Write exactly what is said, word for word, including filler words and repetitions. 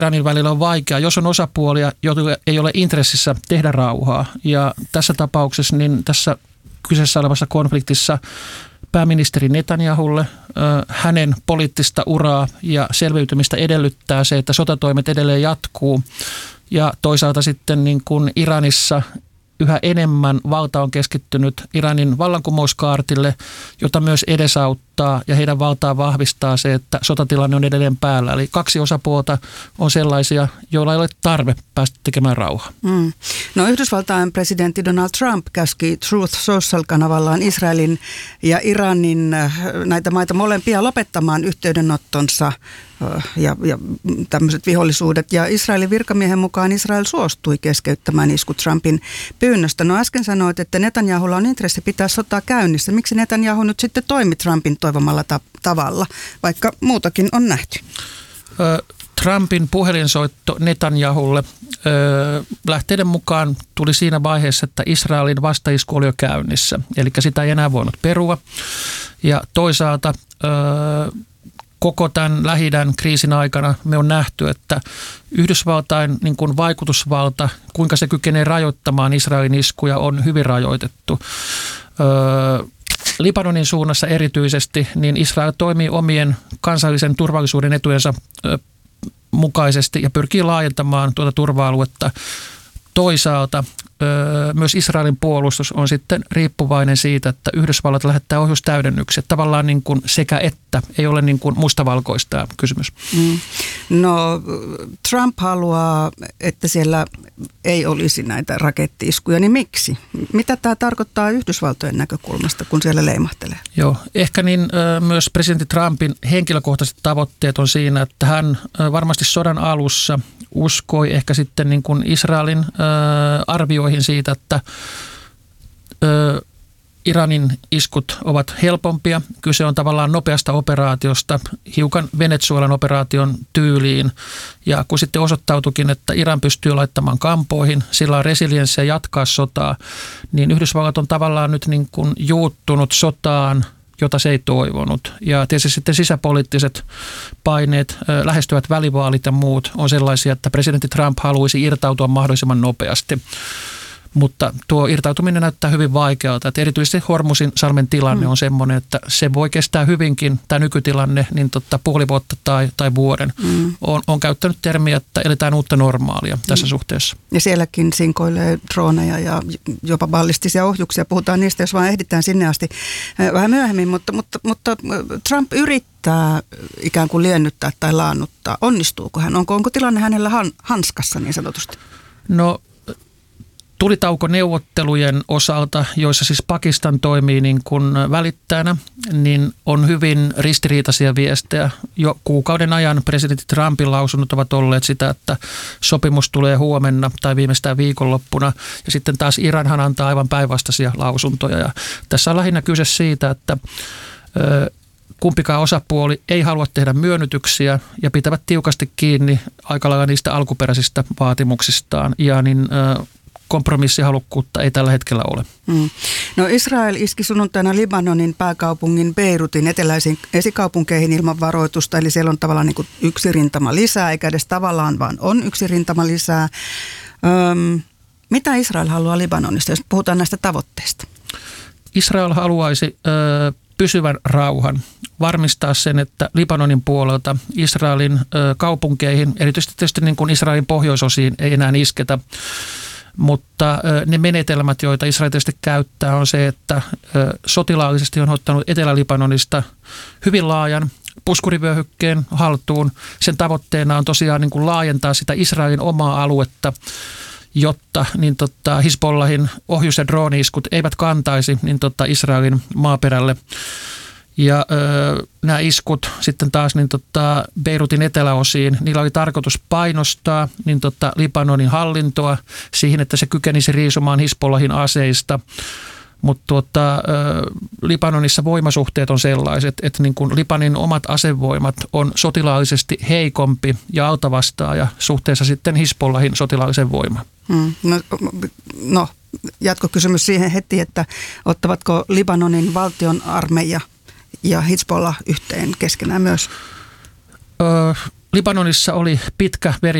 Iranin välillä on vaikea, jos on osapuolia, joilla ei ole intressissä tehdä rauhaa. Ja tässä tapauksessa, niin tässä kyseessä olevassa konfliktissa pääministeri Netanyahulle hänen poliittista uraa ja selviytymistä edellyttää se, että sotatoimet edelleen jatkuu. Ja toisaalta sitten niin kuin Iranissa yhä enemmän valta on keskittynyt Iranin vallankumouskaartille, jota myös edesauttaa ja heidän valtaa vahvistaa se, että sotatilanne on edelleen päällä. Eli kaksi osapuolta on sellaisia, joilla ei ole tarve päästä tekemään rauhaa. Mm. No Yhdysvaltain presidentti Donald Trump käski Truth Social-kanavallaan Israelin ja Iranin näitä maita molempia lopettamaan yhteydenottonsa ja, ja tämmöiset vihollisuudet. Ja Israelin virkamiehen mukaan Israel suostui keskeyttämään iskut Trumpin pyynnöstä. No äsken sanoit, että Netanyahulla on intressi pitää sotaa käynnissä. Miksi Netanyahu nyt sitten toimi Trumpin toivomalla ta- tavalla, vaikka muutakin on nähty? Ö, Trumpin puhelinsoitto Netanyahulle ö, lähteiden mukaan tuli siinä vaiheessa, että Israelin vastaisku oli jo käynnissä. Eli sitä ei enää voinut perua. Ja toisaalta Ö, koko tämän Lähi-idän kriisin aikana me on nähty, että Yhdysvaltain niin kuin vaikutusvalta, kuinka se kykenee rajoittamaan Israelin iskuja, on hyvin rajoitettu. Öö, Libanonin suunnassa erityisesti, niin Israel toimii omien kansallisen turvallisuuden etujensa ö, mukaisesti ja pyrkii laajentamaan tuota turva-aluetta. Toisaalta ö, myös Israelin puolustus on sitten riippuvainen siitä, että Yhdysvallat lähettää ohjustäydennykset. Tavallaan niin kuin sekä että, ei ole niin kuin mustavalkoista kysymys. Mm. No Trump haluaa, että siellä ei olisi näitä rakettiiskuja, niin miksi? Mitä tämä tarkoittaa Yhdysvaltojen näkökulmasta, kun siellä leimahtelee? Joo, ehkä niin ö, myös presidentti Trumpin henkilökohtaiset tavoitteet on siinä, että hän ö, varmasti sodan alussa uskoi ehkä sitten niin kuin Israelin ö, arvioihin siitä, että ö, Iranin iskut ovat helpompia. Kyse on tavallaan nopeasta operaatiosta, hiukan Venezuelan operaation tyyliin. Ja kun sitten osoittautuikin, että Iran pystyy laittamaan kampoihin, sillä on resilienssiä jatkaa sotaa, niin Yhdysvallat on tavallaan nyt niin kuin juuttunut sotaan, jota se ei toivonut. Ja tietysti sitten sisäpoliittiset paineet, lähestyvät välivaalit ja muut on sellaisia, että presidentti Trump haluaisi irtautua mahdollisimman nopeasti. Mutta tuo irtautuminen näyttää hyvin vaikealta. Että erityisesti Hormuzin salmen tilanne on semmoinen, että se voi kestää hyvinkin, tämä nykytilanne, niin totta, puoli vuotta tai, tai vuoden. Mm. On, on käyttänyt termiä, että eletään uutta normaalia tässä mm. suhteessa. Ja sielläkin sinkoilee droneja ja jopa ballistisia ohjuksia. Puhutaan niistä, jos vaan ehditään sinne asti vähän myöhemmin. Mutta, mutta, mutta Trump yrittää ikään kuin liennyttää tai laannuttaa. Onnistuuko hän? Onko, onko tilanne hänellä han, hanskassa niin sanotusti? No tulitaukoneuvottelujen osalta, joissa siis Pakistan toimii niin kuin välittäjänä, niin on hyvin ristiriitaisia viestejä. Jo kuukauden ajan presidentti Trumpin lausunnot ovat olleet sitä, että sopimus tulee huomenna tai viimeistään viikonloppuna. Ja sitten taas Iranhan antaa aivan päinvastaisia lausuntoja. Ja tässä on lähinnä kyse siitä, että ö, kumpikaan osapuoli ei halua tehdä myönnytyksiä ja pitävät tiukasti kiinni aika lailla niistä alkuperäisistä vaatimuksistaan. Ja niin ö, kompromissihalukkuutta ei tällä hetkellä ole. Mm. No Israel iski sunnuntaina Libanonin pääkaupungin Beirutin eteläisiin esikaupunkeihin ilman varoitusta, eli siellä on tavallaan niin kuin yksi rintama lisää, eikä edes tavallaan, vaan on yksi rintama lisää. Öm, mitä Israel haluaa Libanonista, jos puhutaan näistä tavoitteista? Israel haluaisi ö, pysyvän rauhan, varmistaa sen, että Libanonin puolelta Israelin ö, kaupunkeihin, erityisesti tietysti niin kuin Israelin pohjoisosiin ei enää isketä. Mutta ne menetelmät, joita Israel tietysti käyttää, on se, että sotilaallisesti on ottanut Etelä-Libanonista hyvin laajan puskurivyöhykkeen haltuun. Sen tavoitteena on tosiaan niin kuin laajentaa sitä Israelin omaa aluetta, jotta niin tota, Hizbollahin ohjus- ja drooni-iskut eivät kantaisi niin tota, Israelin maaperälle. Ja ö, nämä iskut sitten taas niin tota, Beirutin eteläosiin, niillä oli tarkoitus painostaa niin tota, Libanonin hallintoa siihen, että se kykenisi riisumaan Hizbollahin aseista. Mutta tuota, Libanonissa voimasuhteet on sellaiset, että niin kun Libanin omat asevoimat on sotilaallisesti heikompi ja altavastaaja suhteessa sitten Hizbollahin sotilaalliseen voimaan. Hmm. No, no, jatkokysymys siihen heti, että ottavatko Libanonin valtion armeija ja Hizbollah yhteen keskenään myös? Öö, Libanonissa oli pitkä veri